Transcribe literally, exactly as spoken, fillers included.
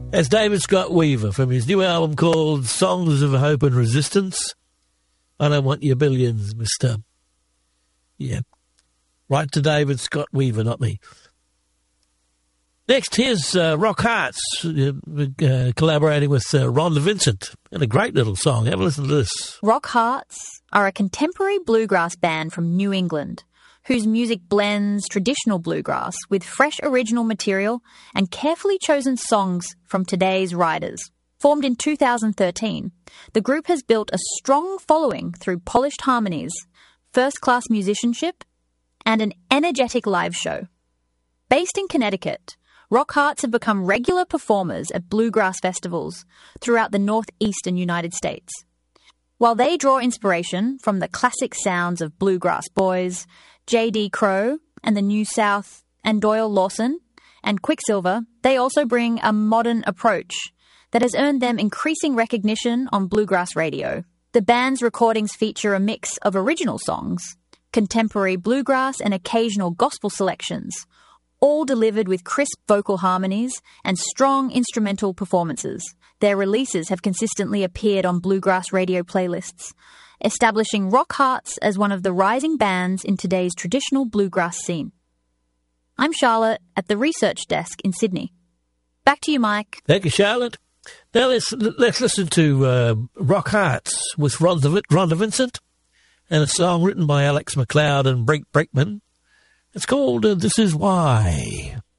That's David Scott Weaver from his new album called Songs of Hope and Resistance. I don't want your billions, mister. Yeah. Right to David Scott Weaver, not me. Next, here's uh, Rock Hearts, uh, uh, collaborating with uh, Rhonda Vincent. And a great little song. Have a listen to this. Rock Hearts are a contemporary bluegrass band from New England whose music blends traditional bluegrass with fresh original material and carefully chosen songs from today's writers. Formed in two thousand thirteen, the group has built a strong following through polished harmonies, first-class musicianship, and an energetic live show. Based in Connecticut, Rock Hearts have become regular performers at bluegrass festivals throughout the northeastern United States. While they draw inspiration from the classic sounds of Bluegrass Boys, J D Crowe and the New South, and Doyle Lawson and Quicksilver, they also bring a modern approach that has earned them increasing recognition on bluegrass radio. The band's recordings feature a mix of original songs, contemporary bluegrass and occasional gospel selections, all delivered with crisp vocal harmonies and strong instrumental performances. Their releases have consistently appeared on bluegrass radio playlists, establishing Rock Hearts as one of the rising bands in today's traditional bluegrass scene. I'm Charlotte at the Research Desk in Sydney. Back to you, Mike. Thank you, Charlotte. Now let's let's listen to uh, Rock Hearts with Rhonda, Rhonda Vincent and a song written by Alex McLeod and Brent Breckman. It's called uh, This Is Why.